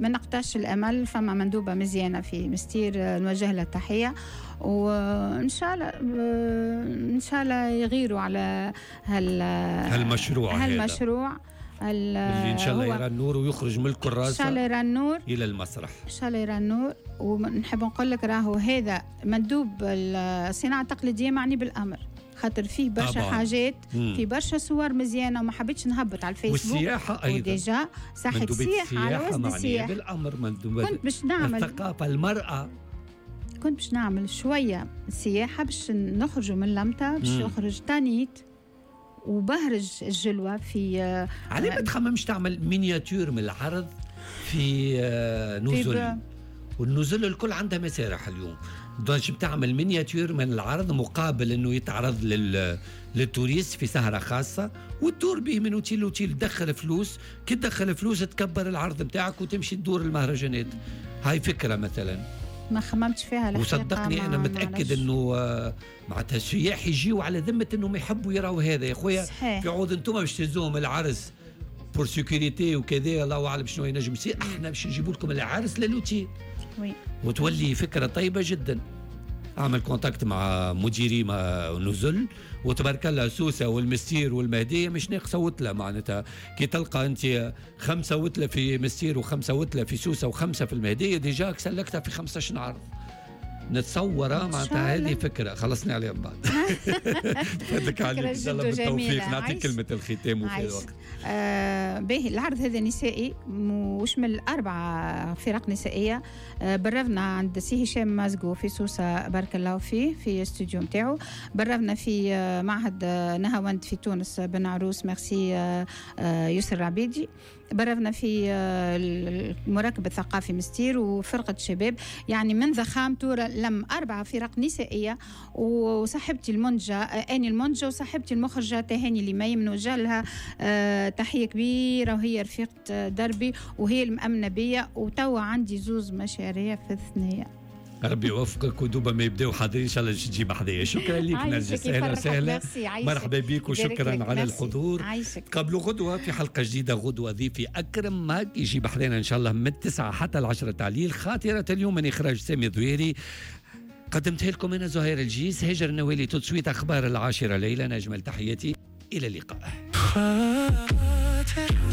ما نقطعش الامل. فما مندوبه مزيانه في مستير نوجه لها التحيه، وان شاء الله ان شاء الله يغيروا على هالمشروع اللي ان شاء الله يرى النور ويخرج من الكراسه ان شاء الله يرى النور الى المسرح ان شاء الله يرى النور. ونحب نقول لك راهو هذا مندوب الصناعه التقليديه معني بالامر، خاطر فيه برشا طبعاً. حاجات في برشا صور مزيانه، وما حبيتش نهبط على الفيسبوك. والسياحه ايضا وديجا صحة السياحه على وزن السياحه بالامر مندوبات كنت باش نعمل الثقافه المراه، كنت باش نعمل شويه سياحه باش نخرجوا من لمتا، باش نخرج تانيت وبهرج الجلوة في علي ما تخممش تعمل مينياتير من العرض في نزل، والنزل الكل عندها مسارح اليوم، دونك بتعمل مينياتير من العرض مقابل انه يتعرض للتوريست في سهرة خاصة، وتدور به من اوتيل لاوتيل، تدخل فلوس، كي تدخل فلوس تكبر العرض نتاعك وتمشي تدور المهرجانات. هاي فكرة مثلا ما خممتش فيها الحقيقة، وصدقني أنا متأكد أنه معناتها السياح يجيوا على ذمة أنه ما يحبوا يراوا هذا يا خويا. في عوض أنتم باش تهزوهم العرس بور سيكوريتي وكذا، الله أعلم شنو ينجم يصير، احنا باش نجيبوا لكم العرس للوتيل وتولي فكرة طيبة جدا. أعمل كونتاكت مع مديري نزل، وتبارك الله سوسة والمستير والمهدية مش ناقصة وتلة، معناتها كي تلقى أنت 5 وتلة في مستير و5 وتلة في سوسة و5 في المهدية، ديجاك سلكتها في 15 عرض نتصورها، معناتها هذه فكرة خلصنا عليها من بعد. فدك عليك إن شاء الله بالتوفيق. نعطي كلمة الختام وفي الوقت. باهي العرض هذا نسائي ويشمل 4 فرق نسائية. برفنا عند سي هشام مازقو في سوسة بارك الله فيه في استوديو متاعو، برفنا في معهد نهاوند في تونس بن عروس ميرسي يسر العبيدي، برفنا في المراكب الثقافي مستير وفرقة شباب. يعني من ضخامته لم 4 فرق نسائية، وصاحبتي المنجة آني المنجة وصاحبتي المخرجة تهاني لمي، منوجه لها تحية كبيرة، وهي رفيقة دربي وهي المأمنة بيا، وتوا عندي 2 مشاريع في الثنية. ربي يوفقك ودوبا ما يبداو حاضرين ان شاء الله تجيب حدايا. شكرا لك نرجس، اهلا وسهلا، مرحبا بك وشكرا على الحضور. قبل غدوه في حلقه جديده، غدوه ضيفي اكرم ماك يجيب حدانا ان شاء الله من 9 حتى 10 تعليل. خاطره اليوم من اخراج سامي الضويري، قدمتها لكم انا زهير الجيس. هجر النوالي تتصويت اخبار 10 ليله. اجمل تحياتي، الى اللقاء.